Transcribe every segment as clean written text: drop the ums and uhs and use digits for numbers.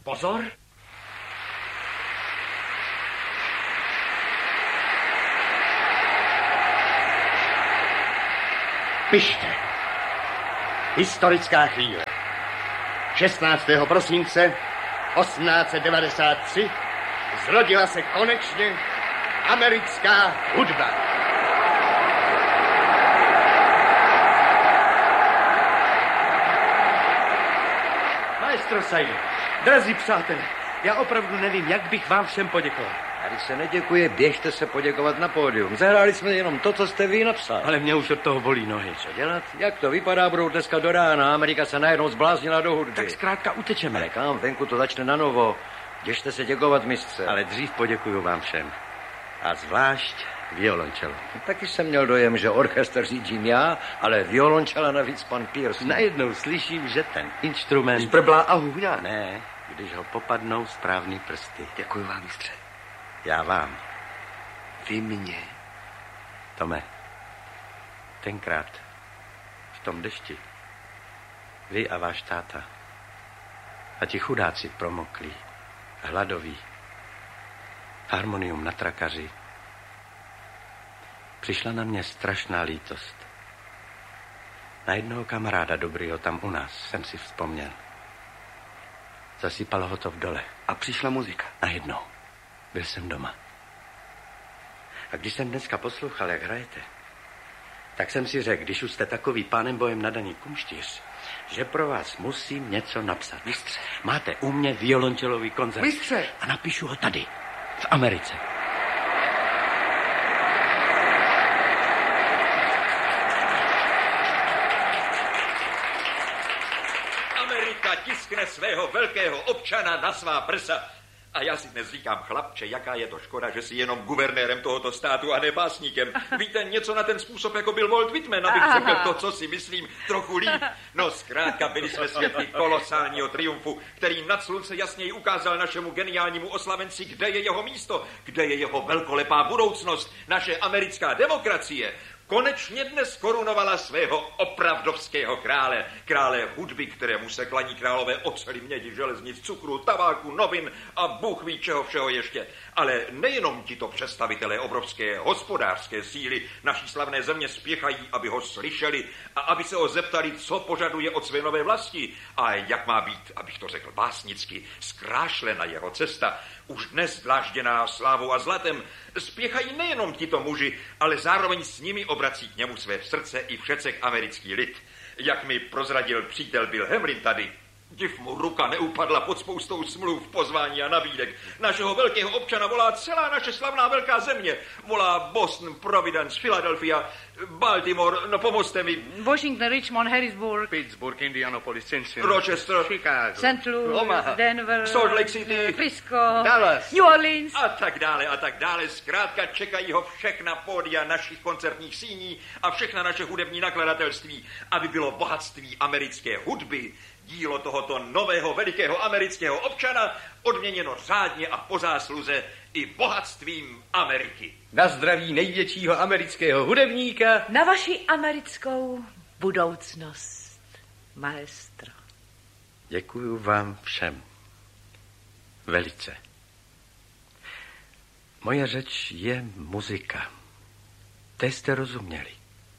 Pozor. Pište. Historická chvíle. 16. prosince 1893 zrodila se konečně americká hudba. Maestro Said, drazí přátelé, já opravdu nevím, jak bych vám všem poděkoval. Tady se neděkuje, běžte se poděkovat na pódium. Zahráli jsme jenom to, co jste vy napsal. Ale mě už od toho bolí nohy. Co dělat? Jak to vypadá, budou dneska do rána. Amerika se najednou zbláznila do hudby. Tak zkrátka utečeme. Ale kam, venku to začne na novo. Běžte se děkovat, mistře. Ale dřív poděkuju vám všem. A zvlášť violončelo. Taky jsem měl dojem, že orchestr řídím já, ale violončela navíc pan Pierce. Najednou slyším, že ten instrument... Zbrblá a hůňá. Ne, když ho popadnou správný prsty. Děkuji vám, mistře. Já vám. Vy mě. Tome, tenkrát v tom dešti vy a váš táta a ti chudáci promoklí, hladoví, harmonium na trakaři. Přišla na mě strašná lítost. Na jednoho kamaráda dobrýho tam u nás jsem si vzpomněl. Zasypalo ho to v dole. A přišla muzika. Najednou. Byl jsem doma. A když jsem dneska poslouchal, jak hrajete, tak jsem si řekl, když už jste takový pánem bojem nadaný kumštíř, že pro vás musím něco napsat. Mistře. Máte u mě violončelový koncert. Mistře. A napíšu ho tady, v Americe. Amerika tiskne svého velkého občana na svá prsa. A já si dnes říkám, chlapče, jaká je to škoda, že jsi jenom guvernérem tohoto státu a ne básníkem. Víte, něco na ten způsob, jako byl Walt Whitman, abych řekl to, co si myslím, trochu líp. No zkrátka, byli jsme svědky kolosálního triumfu, který nad slunce jasněji ukázal našemu geniálnímu oslavenci, kde je jeho místo, kde je jeho velkolepá budoucnost, naše americká demokracie. Konečně dnes korunovala svého opravdovského krále. Krále hudby, kterému se klaní králové oceli, mědi, železnic, cukru, tabáku, novin a Bůh ví čeho všeho ještě. Ale nejenom tito představitelé obrovské hospodářské síly naší slavné země spěchají, aby ho slyšeli a aby se ho zeptali, co požaduje od své nové vlasti a jak má být, abych to řekl básnicky, zkrášlena jeho cesta. Už dnes dlážděná slávou a zlatem spěchají nejenom tito muži, ale zároveň s nimi obrací k němu své srdce i všecek americký lid. Jak mi prozradil přítel Bill Hamlin tady, div mu ruka neupadla pod spoustou smluv, pozvání a nabídek. Našeho velkého občana volá celá naše slavná velká země. Volá Boston, Providence, Philadelphia, Baltimore, no pomozte mi. Washington, Richmond, Harrisburg, Pittsburgh, Indianapolis, Cincinnati, Rochester, Chicago, St. Louis, Omaha, Denver, Salt Lake City, Frisco, Dallas, New Orleans. a tak dále, a tak dále. Zkrátka čekají ho všechna pódia našich koncertních síní a všechna naše hudební nakladatelství, aby bylo bohatství americké hudby, dílo tohoto nového velikého amerického občana, odměněno řádně a po zásluze i bohatstvím Ameriky. Na zdraví největšího amerického hudebníka. Na vaši americkou budoucnost, maestro. Děkuju vám všem. Velice. Moje řeč je muzika. Té jste rozuměli.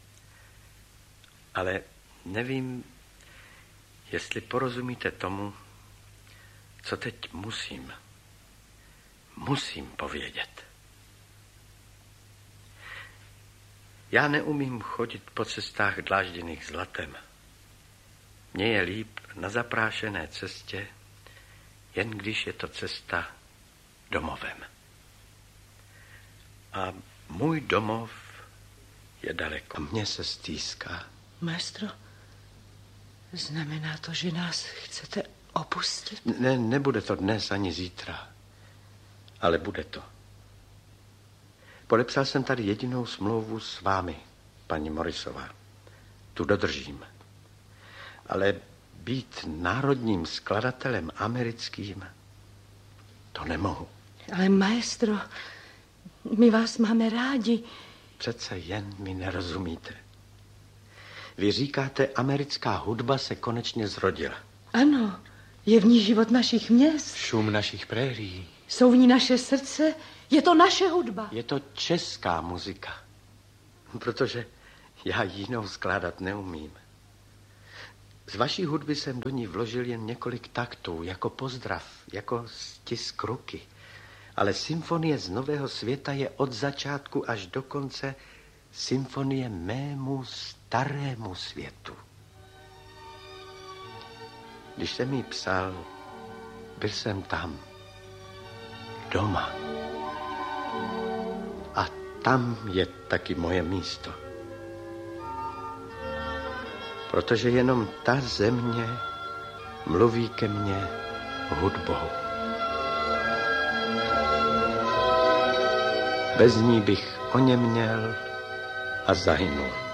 Ale nevím, jestli porozumíte tomu, co teď musím povědět. Já neumím chodit po cestách dlážděných zlatem. Mně je líp na zaprášené cestě, jen když je to cesta domovem. A můj domov je daleko. A mně se stýská. Maestro, znamená to, že nás chcete opustit? Nebude to dnes ani zítra, ale bude to. Podepsal jsem tady jedinou smlouvu s vámi, paní Morrisová. Tu dodržím. Ale být národním skladatelem americkým, to nemohu. Ale maestro, my vás máme rádi. Přece jen mi nerozumíte. Vy říkáte, americká hudba se konečně zrodila. Ano, Je v ní život našich měst. Šum našich prérií. Jsou v ní naše srdce. Je to naše hudba. Je to česká muzika. Protože já jinou skládat neumím. Z vaší hudby jsem do ní vložil jen několik taktů, jako pozdrav, jako stisk ruky. Ale symfonie z Nového světa je od začátku až do konce symfonie mému starému světu. Když jsem jí psal, byl jsem tam, doma. A tam je taky moje místo. Protože jenom ta země mluví ke mně hudbou. Bez ní bych oněměl a zahynul.